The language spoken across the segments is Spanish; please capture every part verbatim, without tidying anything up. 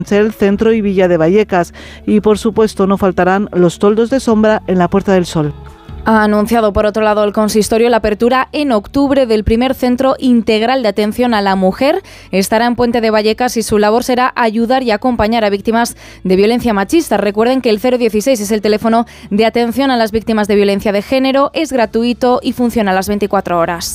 el centro y Villa de Vallecas. Y por supuesto no faltarán los toldos de sombra en la Puerta del Sol. Ha anunciado, por otro lado, el consistorio la apertura en octubre del primer centro integral de atención a la mujer. Estará en Puente de Vallecas y su labor será ayudar y acompañar a víctimas de violencia machista. Recuerden que el cero dieciséis es el teléfono de atención a las víctimas de violencia de género, es gratuito y funciona a las veinticuatro horas.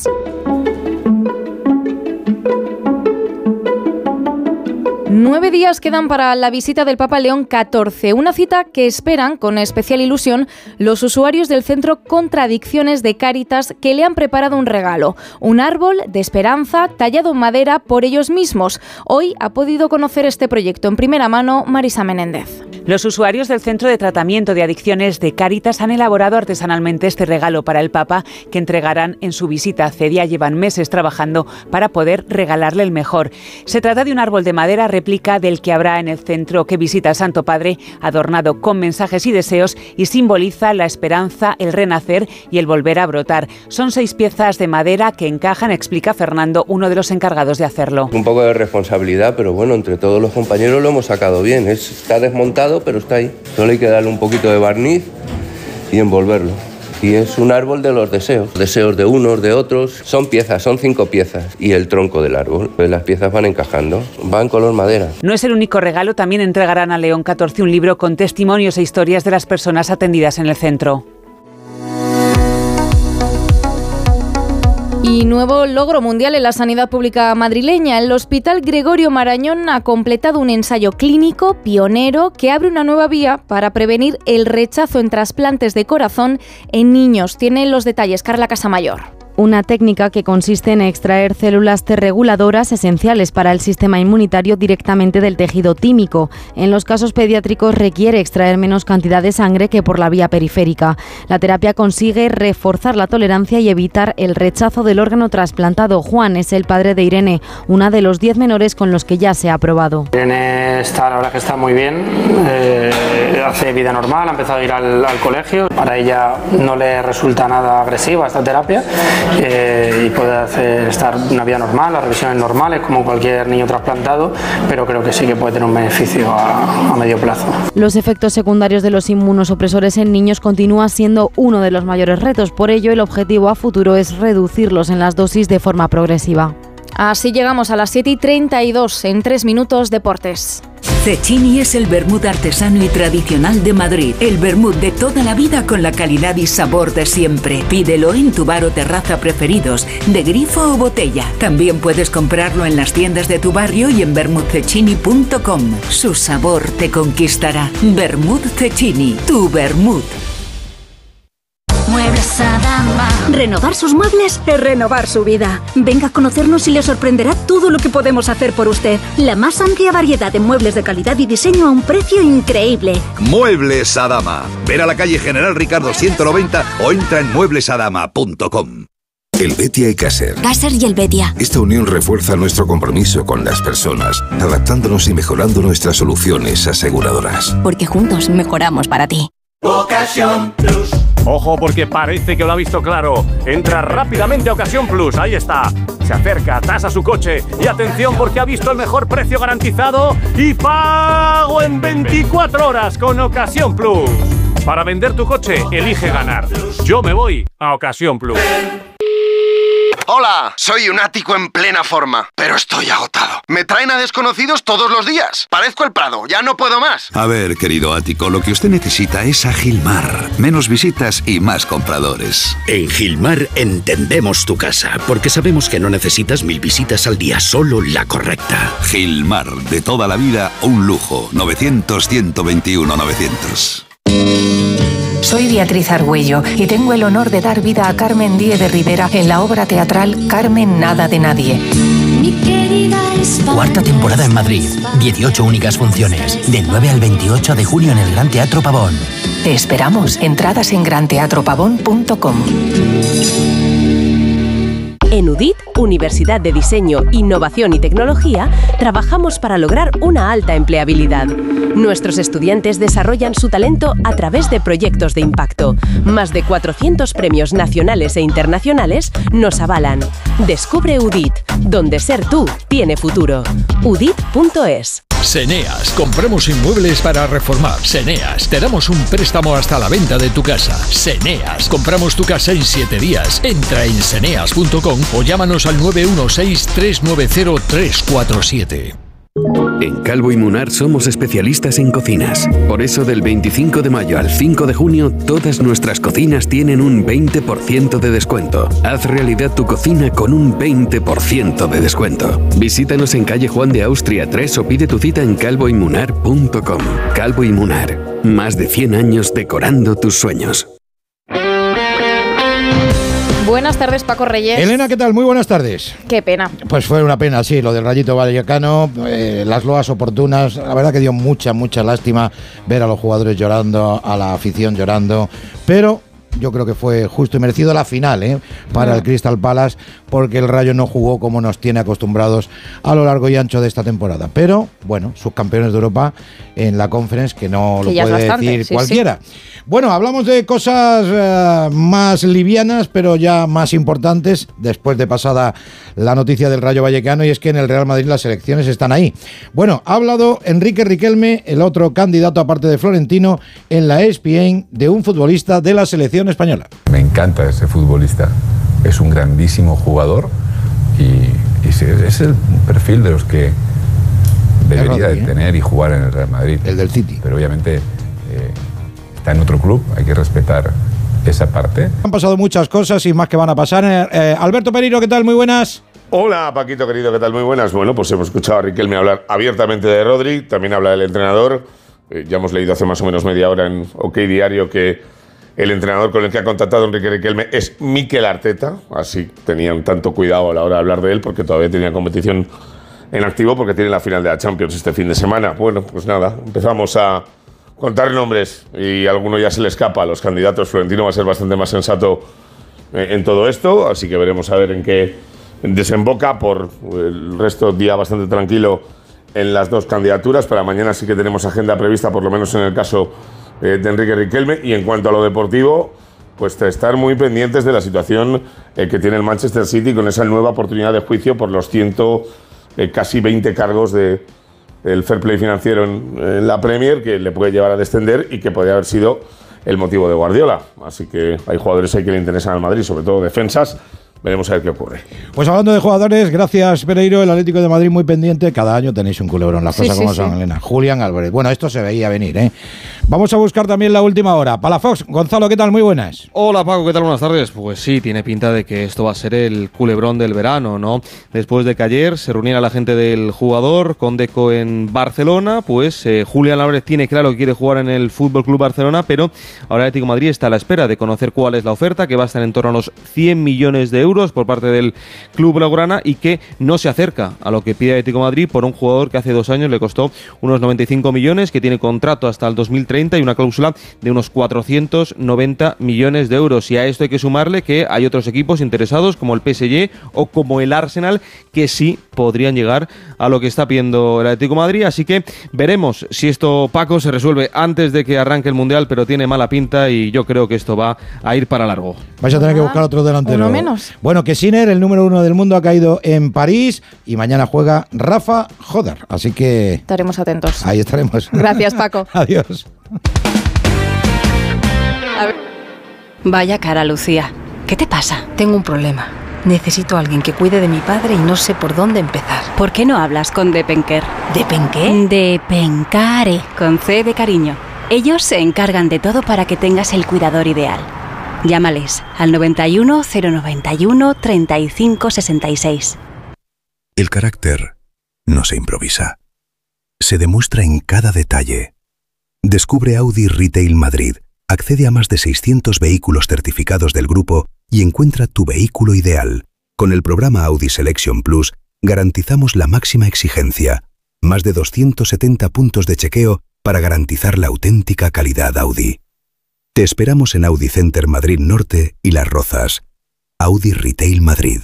Nueve días quedan para la visita del Papa León catorce, una cita que esperan con especial ilusión los usuarios del Centro Contradicciones de Cáritas, que le han preparado un regalo, un árbol de esperanza tallado en madera por ellos mismos. Hoy ha podido conocer este proyecto en primera mano Marisa Menéndez. Los usuarios del Centro de Tratamiento de Adicciones de Cáritas han elaborado artesanalmente este regalo para el Papa, que entregarán en su visita. Cedia llevan meses trabajando para poder regalarle el mejor. Se trata de un árbol de madera réplica del que habrá en el centro que visita el Santo Padre, adornado con mensajes y deseos, y simboliza la esperanza, el renacer y el volver a brotar. Son seis piezas de madera que encajan, explica Fernando, uno de los encargados de hacerlo. Un poco de responsabilidad, pero bueno, entre todos los compañeros lo hemos sacado bien. Es, está desmontado, pero está ahí. Solo hay que darle un poquito de barniz y envolverlo. Y es un árbol de los deseos, deseos de unos, de otros. Son piezas, son cinco piezas y el tronco del árbol. Pues las piezas van encajando, van color madera. No es el único regalo, también entregarán a León catorce un libro con testimonios e historias de las personas atendidas en el centro. Y nuevo logro mundial en la sanidad pública madrileña. El Hospital Gregorio Marañón ha completado un ensayo clínico pionero que abre una nueva vía para prevenir el rechazo en trasplantes de corazón en niños. Tiene los detalles Carla Casamayor. Una técnica que consiste en extraer células T reguladoras esenciales para el sistema inmunitario directamente del tejido tímico. En los casos pediátricos requiere extraer menos cantidad de sangre que por la vía periférica. La terapia consigue reforzar la tolerancia y evitar el rechazo del órgano trasplantado. Juan es el padre de Irene, una de los diez menores con los que ya se ha probado. Irene está, la verdad que está muy bien, eh, hace vida normal, ha empezado a ir al, al colegio. Para ella no le resulta nada agresiva esta terapia. Eh, y puede hacer estar una vida normal, las revisiones normales como cualquier niño trasplantado, pero creo que sí que puede tener un beneficio a, a medio plazo. Los efectos secundarios de los inmunosupresores en niños continúa siendo uno de los mayores retos, por ello el objetivo a futuro es reducirlos en las dosis de forma progresiva. Así llegamos a las siete y treinta y dos, en tres minutos deportes. Cecchini es el vermut artesano y tradicional de Madrid. El vermut de toda la vida con la calidad y sabor de siempre. Pídelo en tu bar o terraza preferidos, de grifo o botella. También puedes comprarlo en las tiendas de tu barrio y en vermut cecchini punto com. Su sabor te conquistará. Vermut Cecchini, tu vermut. Muebles Adama. Renovar sus muebles es renovar su vida. Venga a conocernos y le sorprenderá todo lo que podemos hacer por usted. La más amplia variedad de muebles de calidad y diseño a un precio increíble. Muebles Adama. Ven a la calle General Ricardo ciento noventa o entra en muebles adama punto com. El Betia y Caser. Caser y el Betia. Esta unión refuerza nuestro compromiso con las personas, adaptándonos y mejorando nuestras soluciones aseguradoras. Porque juntos mejoramos para ti. Ocasión Plus. Ojo, porque parece que lo ha visto claro. Entra rápidamente a Ocasión Plus, ahí está. Se acerca, tasa su coche y atención porque ha visto el mejor precio garantizado y pago en veinticuatro horas con Ocasión Plus. Para vender tu coche, elige ganar. Yo me voy a Ocasión Plus. Hola, soy un ático en plena forma, pero estoy agotado. Me traen a desconocidos todos los días. Parezco el Prado, ya no puedo más. A ver, querido ático, lo que usted necesita es a Gilmar. Menos visitas y más compradores. En Gilmar entendemos tu casa, porque sabemos que no necesitas mil visitas al día, solo la correcta. Gilmar, de toda la vida, un lujo. novecientos, ciento veintiuno, novecientos. Soy Beatriz Argüello y tengo el honor de dar vida a Carmen Díez de Rivera en la obra teatral Carmen Nada de Nadie. Cuarta temporada en Madrid, dieciocho únicas funciones, del nueve al veintiocho de junio en el Gran Teatro Pavón. Te esperamos, entradas en gran teatro pavón punto com. En U D I T, Universidad de Diseño, Innovación y Tecnología, trabajamos para lograr una alta empleabilidad. Nuestros estudiantes desarrollan su talento a través de proyectos de impacto. Más de cuatrocientos premios nacionales e internacionales nos avalan. Descubre U D I T, donde ser tú tiene futuro. U D I T punto es. Seneas, compramos inmuebles para reformar. Seneas, te damos un préstamo hasta la venta de tu casa. Seneas, compramos tu casa en siete días. Entra en seneas punto com o llámanos al nueve uno seis, tres nueve cero, tres cuatro siete. En Calvo y Munar somos especialistas en cocinas. Por eso del veinticinco de mayo al cinco de junio, todas nuestras cocinas tienen un veinte por ciento de descuento. Haz realidad tu cocina con un veinte por ciento de descuento. Visítanos en calle Juan de Austria tres o pide tu cita en calvo y munar punto com. Calvo y Munar, más de cien años decorando tus sueños. Buenas tardes, Paco Reyes. Elena, ¿qué tal? Muy buenas tardes. Qué pena. Pues fue una pena, sí, lo del Rayito Vallecano, eh, las loas oportunas. La verdad que dio mucha, mucha lástima ver a los jugadores llorando, a la afición llorando, pero yo creo que fue justo y merecido la final, ¿eh? Para el Crystal Palace, porque el Rayo no jugó como nos tiene acostumbrados a lo largo y ancho de esta temporada. Pero, bueno, subcampeones de Europa en la Conference, que no que lo puede bastante, decir sí, cualquiera. Sí. Bueno, hablamos de cosas uh, más livianas, pero ya más importantes, después de pasada la noticia del Rayo Vallecano, y es que en el Real Madrid las elecciones están ahí. Bueno, ha hablado Enrique Riquelme, el otro candidato aparte de Florentino, en la E S P N, de un futbolista de la selección española. Me encanta ese futbolista, es un grandísimo jugador y, y es el perfil de los que debería de tener y jugar en el Real Madrid. El del City. Pero obviamente eh, está en otro club, hay que respetar esa parte. Han pasado muchas cosas y más que van a pasar. Eh, Alberto Pereiro, ¿qué tal? Muy buenas. Hola Paquito querido, ¿qué tal? Muy buenas. Bueno, pues hemos escuchado a Riquelme hablar abiertamente de Rodri, también habla del entrenador. Eh, ya hemos leído hace más o menos media hora en OK Diario que el entrenador con el que ha contactado Enrique Riquelme es Mikel Arteta, así tenían tanto cuidado a la hora de hablar de él porque todavía tenía competición en activo porque tiene la final de la Champions este fin de semana. Bueno, pues nada, empezamos a contar nombres y a alguno ya se le escapa. A los candidatos, Florentino va a ser bastante más sensato en todo esto, así que veremos a ver en qué desemboca. Por el resto, día bastante tranquilo en las dos candidaturas. Para mañana sí que tenemos agenda prevista, por lo menos en el caso de Enrique Riquelme. Y en cuanto a lo deportivo, pues estar muy pendientes de la situación eh, que tiene el Manchester City con esa nueva oportunidad de juicio por los ciento, eh, casi veinte cargos de el fair play financiero en, en la Premier, que le puede llevar a descender y que podría haber sido el motivo de Guardiola. Así que hay jugadores ahí que le interesan al Madrid, sobre todo defensas. Veremos a ver qué ocurre. Pues hablando de jugadores, gracias Pereiro, el Atlético de Madrid muy pendiente. Cada año tenéis un culebrón, las cosas sí, como sí, son, sí. Elena. Julián Álvarez. Bueno, esto se veía venir, ¿eh? Vamos a buscar también la última hora. Palafox, Gonzalo, ¿qué tal? Muy buenas. Hola Paco, ¿qué tal? Buenas tardes. Pues sí, tiene pinta de que esto va a ser el culebrón del verano, ¿no? Después de que ayer se reuniera la gente del jugador con Deco en Barcelona, pues eh, Julián Álvarez tiene claro que quiere jugar en el Fútbol Club Barcelona, pero ahora el Atlético de Madrid está a la espera de conocer cuál es la oferta, que va a estar en torno a los cien millones de euros por parte del Club Blaugrana y que no se acerca a lo que pide el Atlético de Madrid por un jugador que hace dos años le costó unos noventa y cinco millones, que tiene contrato hasta el dos mil treinta y una cláusula de unos cuatrocientos noventa millones de euros. Y a esto hay que sumarle que hay otros equipos interesados como el P S G o como el Arsenal que sí podrían llegar a lo que está pidiendo el Atlético de Madrid. Así que veremos si esto, Paco, se resuelve antes de que arranque el Mundial, pero tiene mala pinta y yo creo que esto va a ir para largo. Vais a tener que buscar otro delantero. Uno menos. Bueno, que Sinner, el número uno del mundo, ha caído en París y mañana juega Rafa Joder. Así que estaremos atentos. Ahí estaremos. Gracias, Paco. Adiós. Vaya cara, Lucía. ¿Qué te pasa? Tengo un problema. Necesito a alguien que cuide de mi padre y no sé por dónde empezar. ¿Por qué no hablas con Depenker? ¿Depenqué? Depencare, con C de cariño. Ellos se encargan de todo para que tengas el cuidador ideal. Llámales al noventa y uno, cero noventa y uno, treinta y cinco sesenta y seis. El carácter no se improvisa. Se demuestra en cada detalle. Descubre Audi Retail Madrid. Accede a más de seiscientos vehículos certificados del grupo y encuentra tu vehículo ideal. Con el programa Audi Selection Plus garantizamos la máxima exigencia. Más de doscientos setenta puntos de chequeo para garantizar la auténtica calidad Audi. Te esperamos en Audi Center Madrid Norte y Las Rozas. Audi Retail Madrid.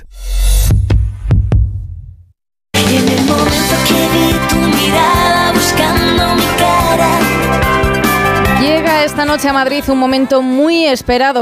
En el momento que vi tu mirada buscando mi cara. Llega esta noche a Madrid un momento muy esperado